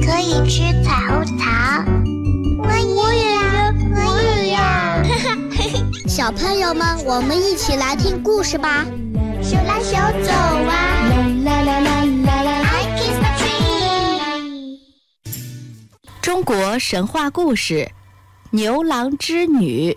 可以吃彩虹糖。我也要。 小朋友们，我们一起来听故事吧。 手拉手走啊，啦啦啦啦啦 I kiss the tree。 中国神话故事牛郎织女。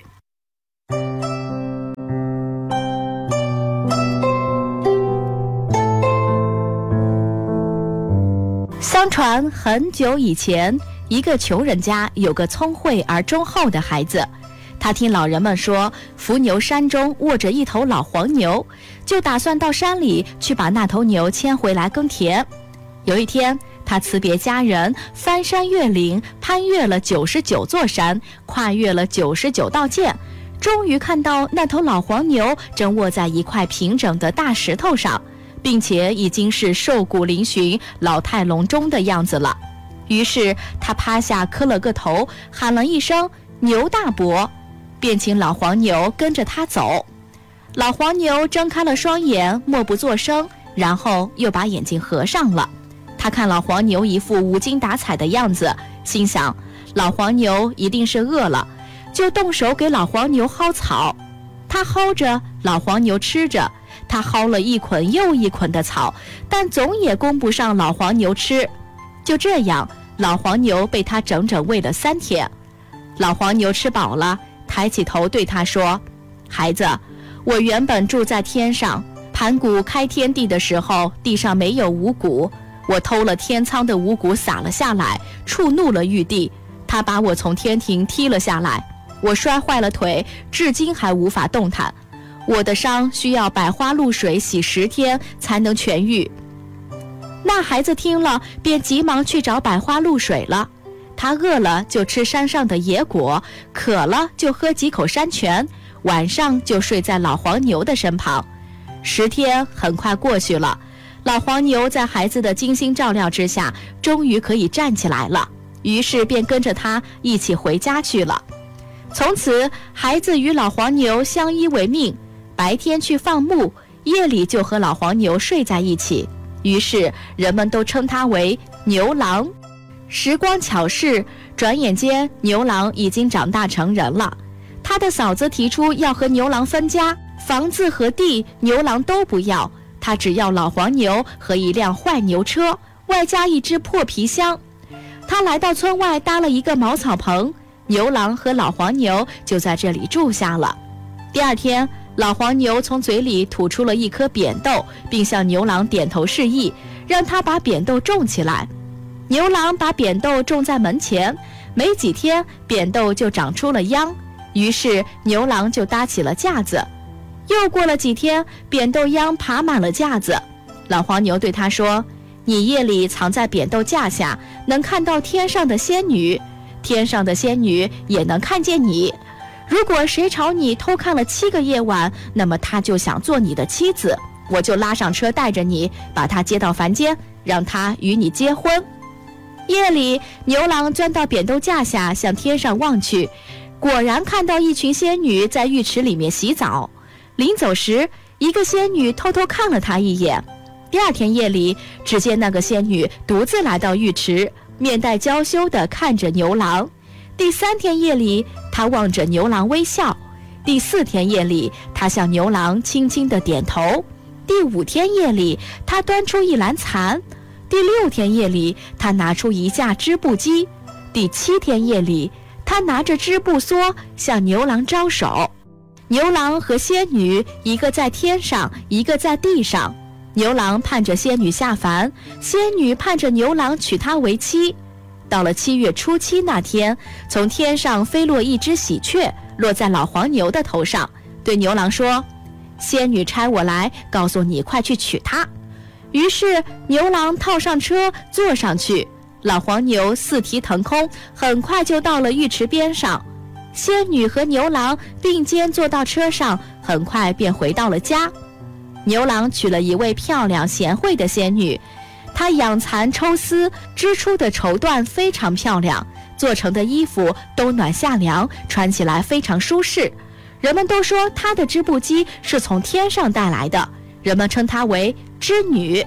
相传很久以前，一个穷人家有个聪慧而忠厚的孩子，他听老人们说伏牛山中卧着一头老黄牛，就打算到山里去把那头牛牵回来耕田。有一天，他辞别家人，翻山越岭，攀越了99座山，跨越了99道涧，终于看到那头老黄牛正卧在一块平整的大石头上，并且已经是瘦骨嶙峋、老态龙钟的样子了。于是他趴下磕了个头，喊了一声牛大伯，便请老黄牛跟着他走。老黄牛睁开了双眼，默不作声，然后又把眼睛合上了。他看老黄牛一副无精打采的样子，心想老黄牛一定是饿了，就动手给老黄牛薅草。他薅着，老黄牛吃着，他薅了一捆又一捆的草，但总也供不上老黄牛吃。就这样，老黄牛被他整整喂了3天。老黄牛吃饱了，抬起头对他说：孩子，我原本住在天上，盘古开天地的时候，地上没有五谷，我偷了天仓的五谷撒了下来，触怒了玉帝，他把我从天庭踢了下来，我摔坏了腿，至今还无法动弹，我的伤需要百花露水洗10天才能痊愈。那孩子听了，便急忙去找百花露水了。他饿了就吃山上的野果，渴了就喝几口山泉，晚上就睡在老黄牛的身旁。10天很快过去了，老黄牛在孩子的精心照料之下，终于可以站起来了，于是便跟着他一起回家去了。从此，孩子与老黄牛相依为命，白天去放牧，夜里就和老黄牛睡在一起。于是人们都称他为牛郎。时光巧逝，转眼间牛郎已经长大成人了。他的嫂子提出要和牛郎分家，房子和地牛郎都不要，他只要老黄牛和一辆坏牛车，外加一只破皮箱。他来到村外搭了一个茅草棚，牛郎和老黄牛就在这里住下了。第二天，老黄牛从嘴里吐出了一颗扁豆，并向牛郎点头示意，让他把扁豆种起来。牛郎把扁豆种在门前，没几天，扁豆就长出了秧，于是牛郎就搭起了架子。又过了几天，扁豆秧爬满了架子。老黄牛对他说：你夜里藏在扁豆架下，能看到天上的仙女，天上的仙女也能看见你。如果谁朝你偷看了7个夜晚，那么他就想做你的妻子，我就拉上车带着你，把他接到凡间，让他与你结婚。夜里，牛郎钻到扁豆架下，向天上望去，果然看到一群仙女在浴池里面洗澡。临走时，一个仙女偷偷看了他一眼。第二天夜里，只见那个仙女独自来到浴池，面带娇羞地看着牛郎。第3天夜里，他望着牛郎微笑。第4天夜里，他向牛郎轻轻地点头。第5天夜里，他端出一篮蚕。第6天夜里，他拿出一架织布机。第7天夜里，他拿着织布梭向牛郎招手。牛郎和仙女，一个在天上，一个在地上。牛郎盼着仙女下凡，仙女盼着牛郎娶她为妻。到了7月初7那天，从天上飞落一只喜鹊，落在老黄牛的头上，对牛郎说：仙女差我来告诉你，快去娶她。于是牛郎套上车坐上去，老黄牛4蹄腾空，很快就到了浴池边上。仙女和牛郎并肩坐到车上，很快便回到了家。牛郎娶了一位漂亮贤惠的仙女，她养蚕抽丝，织出的绸缎非常漂亮，做成的衣服冬暖夏凉，穿起来非常舒适。人们都说她的织布机是从天上带来的，人们称她为织女。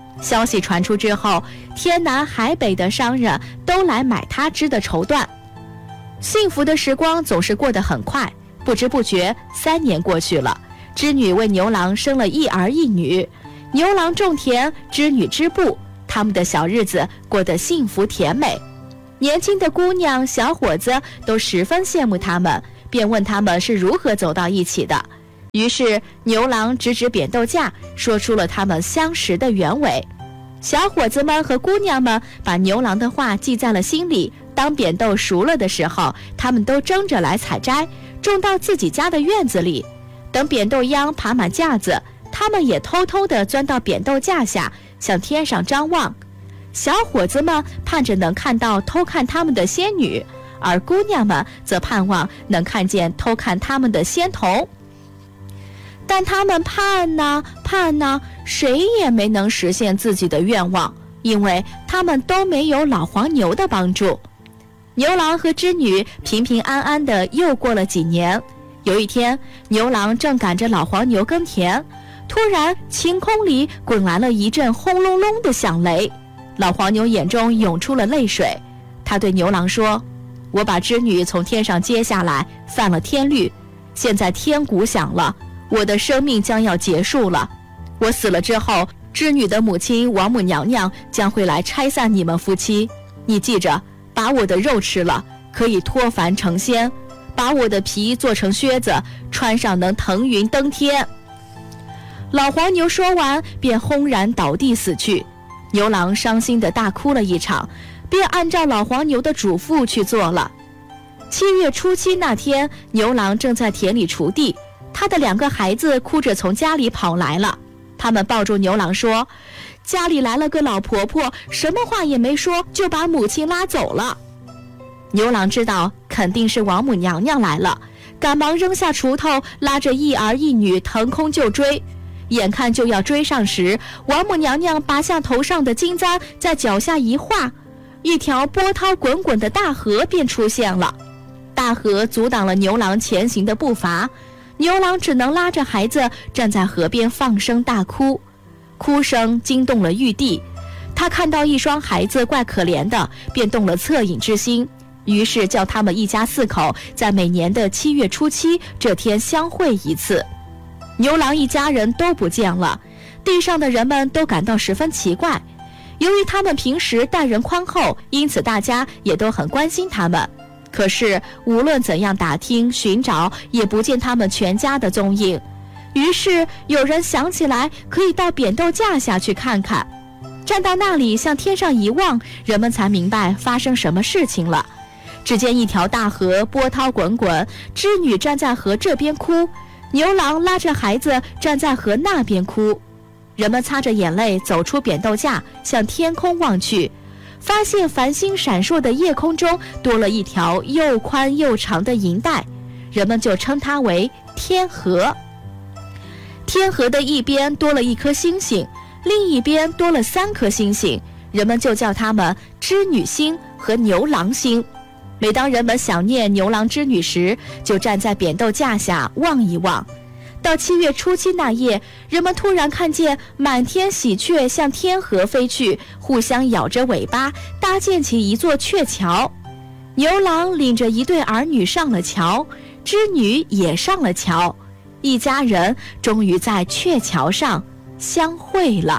消息传出之后，天南海北的商人都来买他织的绸缎。幸福的时光总是过得很快，不知不觉3年过去了。织女为牛郎生了1儿1女，牛郎种田，织女织布，他们的小日子过得幸福甜美。年轻的姑娘小伙子都十分羡慕他们，便问他们是如何走到一起的。于是牛郎指指扁豆架，说出了他们相识的原委。小伙子们和姑娘们把牛郎的话记在了心里，当扁豆熟了的时候，他们都争着来采摘，种到自己家的院子里。等扁豆秧爬满架子，他们也偷偷地钻到扁豆架下，向天上张望。小伙子们盼着能看到偷看他们的仙女，而姑娘们则盼望能看见偷看他们的仙童。但他们盼呐盼呐，谁也没能实现自己的愿望，因为他们都没有老黄牛的帮助。牛郎和织女平平安安地又过了几年。有一天，牛郎正赶着老黄牛耕田，突然晴空里滚来了一阵轰隆隆的响雷，老黄牛眼中涌出了泪水。他对牛郎说：我把织女从天上接下来，犯了天律，现在天鼓响了，我的生命将要结束了。我死了之后，织女的母亲王母娘娘将会来拆散你们夫妻。你记着，把我的肉吃了，可以脱凡成仙；把我的皮做成靴子，穿上能腾云登天。老黄牛说完，便轰然倒地死去。牛郎伤心地大哭了一场，便按照老黄牛的嘱咐去做了。7月初7那天，牛郎正在田里锄地，他的2个孩子哭着从家里跑来了。他们抱住牛郎说：家里来了个老婆婆，什么话也没说，就把母亲拉走了。牛郎知道肯定是王母娘娘来了，赶忙扔下锄头，拉着1儿1女腾空就追。眼看就要追上时，王母娘娘拔下头上的金簪，在脚下一画，一条波涛滚滚的大河便出现了。大河阻挡了牛郎前行的步伐，牛郎只能拉着孩子站在河边放声大哭，哭声惊动了玉帝。他看到一双孩子怪可怜的，便动了恻隐之心，于是叫他们一家4口在每年的7月初7这天相会一次。牛郎一家人都不见了，地上的人们都感到十分奇怪。由于他们平时待人宽厚，因此大家也都很关心他们。可是无论怎样打听寻找，也不见他们全家的踪影。于是有人想起来可以到扁豆架下去看看。站到那里向天上一望，人们才明白发生什么事情了。只见一条大河波涛滚滚，织女站在河这边哭，牛郎拉着孩子站在河那边哭。人们擦着眼泪走出扁豆架，向天空望去，发现繁星闪烁的夜空中多了一条又宽又长的银带，人们就称它为天河。天河的一边多了一颗星星，另一边多了3颗星星，人们就叫它们织女星和牛郎星。每当人们想念牛郎织女时，就站在扁豆架下望一望。到7月初7那夜，人们突然看见满天喜鹊向天河飞去，互相咬着尾巴，搭建起一座鹊桥。牛郎领着1对儿女上了桥，织女也上了桥，一家人终于在鹊桥上相会了。